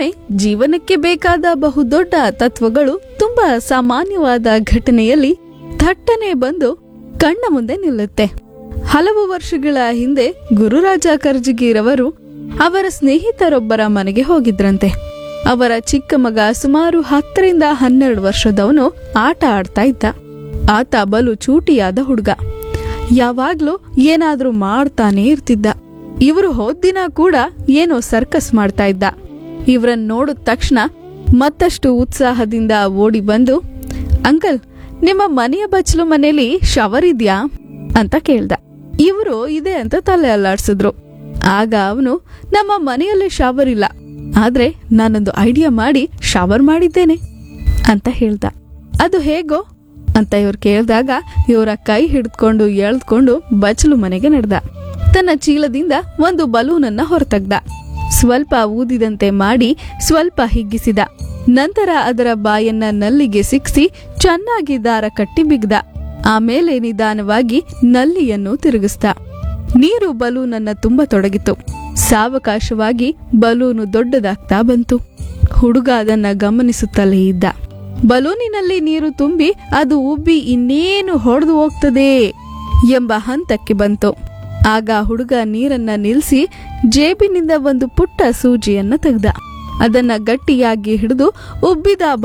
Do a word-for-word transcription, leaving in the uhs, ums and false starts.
ಒಮ್ಮೊಮ್ಮೆ ಜೀವನಕ್ಕೆ ಬೇಕಾದ ಬಹುದೊಡ್ಡ ತತ್ವಗಳು ತುಂಬಾ ಸಾಮಾನ್ಯವಾದ ಘಟನೆಯಲ್ಲಿ ಥಟ್ಟನೆ ಬಂದು ಕಣ್ಣ ಮುಂದೆ ನಿಲ್ಲುತ್ತೆ. ಹಲವು ವರ್ಷಗಳ ಹಿಂದೆ ಗುರುರಾಜ ಕರ್ಜಗಿರವರು ಅವರ ಸ್ನೇಹಿತರೊಬ್ಬರ ಮನೆಗೆ ಹೋಗಿದ್ರಂತೆ. ಅವರ ಚಿಕ್ಕ ಮಗ ಸುಮಾರು ಹತ್ತರಿಂದ ಹನ್ನೆರಡು ವರ್ಷದವನು ಆಟ ಆಡ್ತಾ ಇದ್ದ. ಆತ ಬಲು ಚೂಟಿಯಾದ ಹುಡುಗ. ಯಾವಾಗ್ಲೂ ಏನಾದ್ರೂ ಮಾಡ್ತಾನೆ ಇರ್ತಿದ್ದ. ಇವರು ಹೋದ್ದಿನ ಕೂಡ ಏನೋ ಸರ್ಕಸ್ ಮಾಡ್ತಾ ಇದ್ದ. ಇವರನ್ನ ನೋಡಿದ ತಕ್ಷಣ ಮತ್ತಷ್ಟು ಉತ್ಸಾಹದಿಂದ ಓಡಿ ಬಂದು, ಅಂಕಲ್, ನಿಮ್ಮ ಮನೆಯ ಬಚ್ಚಲು ಮನೇಲಿ ಶವರ್ ಇದ್ಯಾ ಅಂತ ಕೇಳ್ದ. ಇವರು ಇದೆ ಅಂತ ತಲೆ ಅಲ್ಲಾಡ್ಸಿದ್ರು. ಆಗ ಅವನು, ನಮ್ಮ ಮನೆಯಲ್ಲಿ ಶವರ್ ಇಲ್ಲ, ಆದ್ರೆ ನಾನೊಂದು ಐಡಿಯಾ ಮಾಡಿ ಶವರ್ ಮಾಡಿದ್ದೇನೆ ಅಂತ ಹೇಳ್ದ. ಅದು ಹೇಗೋ ಅಂತ ಇವ್ರು ಕೇಳಿದಾಗ ಇವರ ಕೈ ಹಿಡಿದುಕೊಂಡು ಎಳ್ದ್ಕೊಂಡು ಬಚ್ಚಲು ಮನೆಗೆ ನಡೆದ. ತನ್ನ ಚೀಲದಿಂದ ಒಂದು ಬಲೂನನ್ನ ಹೊರತೆಗ್ದ. ಸ್ವಲ್ಪ ಊದಿದಂತೆ ಮಾಡಿ ಸ್ವಲ್ಪ ಹಿಗ್ಗಿಸಿದ. ನಂತರ ಅದರ ಬಾಯನ್ನ ನಲ್ಲಿಗೆ ಸಿಕ್ಕಿಸಿ ಚೆನ್ನಾಗಿ ದಾರ ಕಟ್ಟಿ ಬಿಗ್ದ. ಆಮೇಲೆ ನಿಧಾನವಾಗಿ ನಲ್ಲಿಯನ್ನು ತಿರುಗಿಸ್ದ. ನೀರು ಬಲೂನನ್ನ ತುಂಬ ತೊಡಗಿತು. ಸಾವಕಾಶವಾಗಿ ಬಲೂನು ದೊಡ್ಡದಾಗ್ತಾ ಬಂತು. ಹುಡುಗ ಅದನ್ನ ಗಮನಿಸುತ್ತಲೇ ಇದ್ದ. ಬಲೂನಿನಲ್ಲಿ ನೀರು ತುಂಬಿ ಅದು ಉಬ್ಬಿ ಇನ್ನೇನು ಹೊಡೆದು ಹೋಗ್ತದೆ ಎಂಬ ಹಂತಕ್ಕೆ ಬಂತು. ಆಗ ಹುಡುಗ ನೀರನ್ನ ನಿಲ್ಲಿಸಿ ಜೇಬಿನಿಂದ ಒಂದು ಪುಟ್ಟ ಸೂಜಿಯನ್ನ ತೆಗೆದ. ಅದನ್ನ ಗಟ್ಟಿಯಾಗಿ ಹಿಡಿದು ಉಬ್ಬಿದ